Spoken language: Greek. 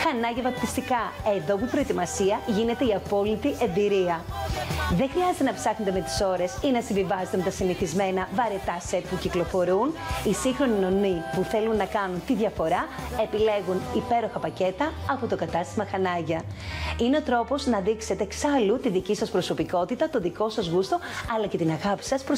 Χανάγια βαπτιστικά. Εδώ που η προετοιμασία γίνεται η απόλυτη εμπειρία. Δεν χρειάζεται να ψάχνετε με τις ώρες ή να συμβιβάζετε με τα συνηθισμένα βαρετά σετ που κυκλοφορούν. Οι σύγχρονοι νονοί που θέλουν να κάνουν τη διαφορά επιλέγουν υπέροχα πακέτα από το κατάστημα Χανάγια. Είναι ο τρόπος να δείξετε εξάλλου τη δική σας προσωπικότητα, το δικό σας γούστο, αλλά και την αγάπη σας προς